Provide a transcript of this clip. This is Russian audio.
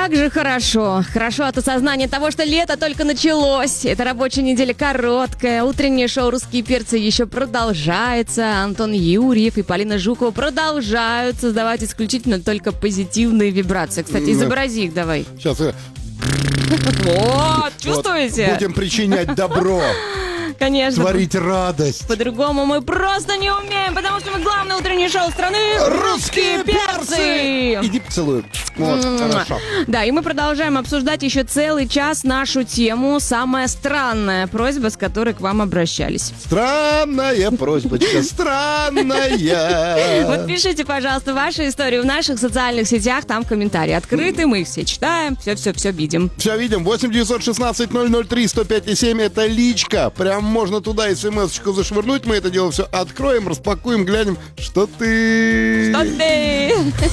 Как же хорошо. Хорошо от осознания того, что лето только началось. Эта рабочая неделя короткая. Утреннее шоу «Русские перцы» еще продолжается. Антон Юрьев и Полина Жукова продолжают создавать исключительно только позитивные вибрации. Кстати, изобрази их давай. Сейчас Вот, чувствуете? будем причинять добро, Конечно. творить радость. По-другому мы просто не умеем, потому что мы главное утреннее шоу страны «Русские перцы». Иди поцелуй. Вот, хорошо. Да, и мы продолжаем обсуждать еще целый час нашу тему «Самая странная просьба, с которой к вам обращались». Странная просьбочка, странная. Вот пишите, пожалуйста, ваши истории в наших социальных сетях, там комментарии открыты, мы их все читаем, все видим. Все видим. 8 916 003 105 7 это личка. Прям можно туда смс-очку зашвырнуть. Мы это дело все откроем, распакуем, глянем, что ты... Что ты?